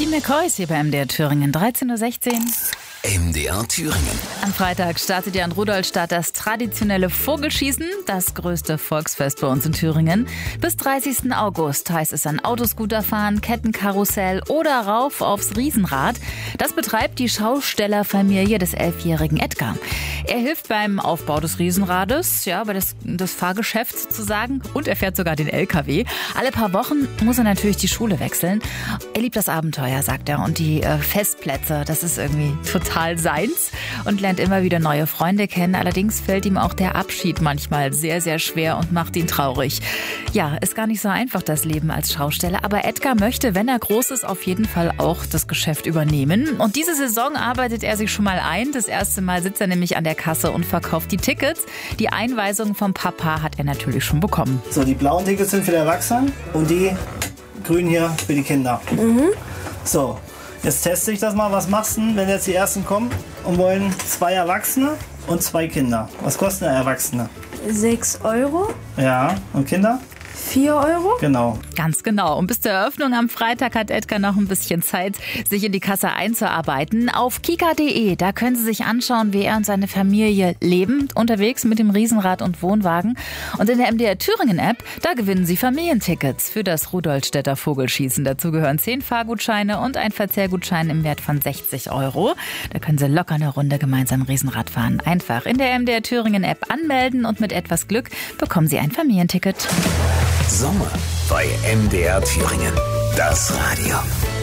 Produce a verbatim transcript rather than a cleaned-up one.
Team McCoys hier bei M D R Thüringen, dreizehn Uhr sechzehn. M D R Thüringen. Am Freitag startet ja in Rudolstadt das traditionelle Vogelschießen, das größte Volksfest bei uns in Thüringen. Bis dreißigsten August heißt es an Autoscooter fahren, Kettenkarussell oder rauf aufs Riesenrad. Das betreibt die Schaustellerfamilie des elfjährigen Edgar. Er hilft beim Aufbau des Riesenrades, ja, bei das, das Fahrgeschäft sozusagen, und er fährt sogar den L K W. Alle paar Wochen muss er natürlich die Schule wechseln. Er liebt das Abenteuer, sagt er, und die äh, Festplätze, das ist irgendwie total seins, und lernt immer wieder neue Freunde kennen. Allerdings fällt ihm auch der Abschied manchmal sehr, sehr schwer und macht ihn traurig. Ja, ist gar nicht so einfach, das Leben als Schausteller, aber Edgar möchte, wenn er groß ist, auf jeden Fall auch das Geschäft übernehmen. Und diese Saison arbeitet er sich schon mal ein. Das erste Mal sitzt er nämlich an der Kasse und verkauft die Tickets. Die Einweisung vom Papa hat er natürlich schon bekommen. So, die blauen Tickets sind für die Erwachsenen und die grünen hier für die Kinder. Mhm. So, jetzt teste ich das mal. Was machst du, wenn jetzt die Ersten kommen und wollen zwei Erwachsene und zwei Kinder? Was kosten Erwachsene? sechs Euro. Ja, und Kinder? vier Euro? Genau. Ganz genau. Und bis zur Eröffnung am Freitag hat Edgar noch ein bisschen Zeit, sich in die Kasse einzuarbeiten. Auf kika punkt de, da können Sie sich anschauen, wie er und seine Familie leben, unterwegs mit dem Riesenrad und Wohnwagen. Und in der M D R Thüringen App, da gewinnen Sie Familientickets für das Rudolstädter Vogelschießen. Dazu gehören zehn Fahrgutscheine und ein Verzehrgutschein im Wert von sechzig Euro. Da können Sie locker eine Runde gemeinsam Riesenrad fahren. Einfach in der M D R Thüringen App anmelden und mit etwas Glück bekommen Sie ein Familienticket. Sommer bei M D R Thüringen. Das Radio.